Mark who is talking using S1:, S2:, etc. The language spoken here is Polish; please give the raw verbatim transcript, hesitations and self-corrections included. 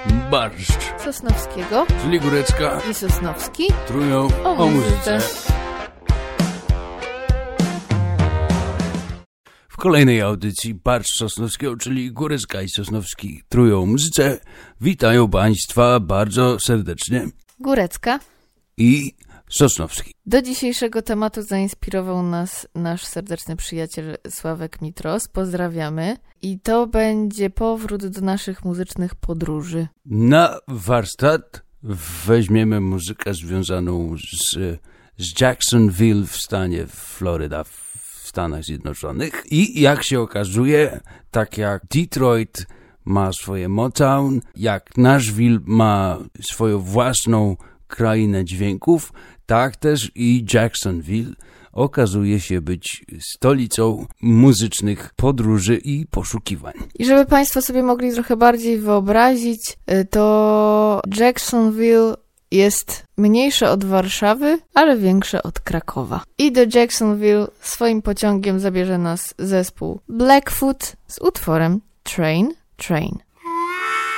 S1: Barszcz
S2: Sosnowskiego,
S1: czyli Górecka
S2: i Sosnowski
S1: trują
S2: o,
S1: o muzyce. W kolejnej audycji Barszcz Sosnowskiego, czyli Górecka i Sosnowski trują o muzyce, witają Państwa bardzo serdecznie
S2: Górecka
S1: i Sosnowski.
S2: Do dzisiejszego tematu zainspirował nas nasz serdeczny przyjaciel Sławek Mitros. Pozdrawiamy. I to będzie powrót do naszych muzycznych podróży.
S1: Na warsztat weźmiemy muzykę związaną z, z Jacksonville w stanie Floryda w Stanach Zjednoczonych. I jak się okazuje, tak jak Detroit ma swoje Motown, jak Nashville ma swoją własną krainę dźwięków, tak też i Jacksonville okazuje się być stolicą muzycznych podróży i poszukiwań.
S2: I żeby Państwo sobie mogli trochę bardziej wyobrazić, to Jacksonville jest mniejsze od Warszawy, ale większe od Krakowa. I do Jacksonville swoim pociągiem zabierze nas zespół Blackfoot z utworem Train, Train.